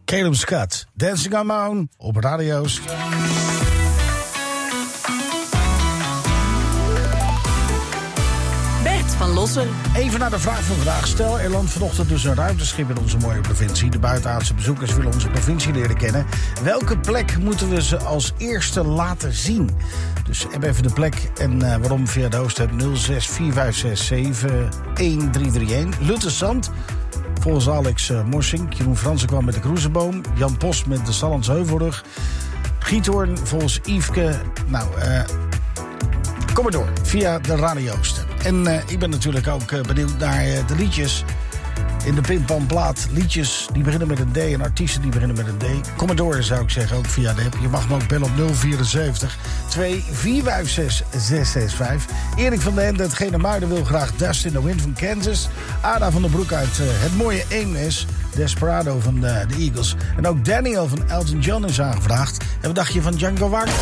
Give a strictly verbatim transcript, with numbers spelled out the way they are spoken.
Caleb Scott, Dancing on My Own op Radio Oost. Bert van Lossen. Even naar de vraag van vandaag. Stel, er landt vanochtend dus een ruimteschip in onze mooie provincie. De buitenaardse bezoekers willen onze provincie leren kennen. Welke plek moeten we ze als eerste laten zien? Dus heb even de plek en uh, waarom via de hoofdstad nul zes vier vijf zes zeven een drie drie een. Luttenzand, volgens Alex uh, Morsink. Jeroen Fransen kwam met de Kroezenboom. Jan Post met de Sallandse Heuvelrug. Giethoorn volgens Yveske. Nou, uh, kom maar door via de Radio Oost. En uh, ik ben natuurlijk ook uh, benieuwd naar uh, de liedjes in de Pinpanplaat. Liedjes die beginnen met een D en artiesten die beginnen met een D. Kom maar door, zou ik zeggen, ook via de app. Je mag me ook bellen op nul vierenzeventig twee vier vijf zes zes zes vijf. Erik van den Ende uit Genemuiden wil graag Dust in the Wind van Kansas. Ada van der Broek uit uh, het mooie Eemnes. Desperado van uh, de Eagles. En ook Daniel van Elton John is aangevraagd. En wat dacht je van Django Wagner?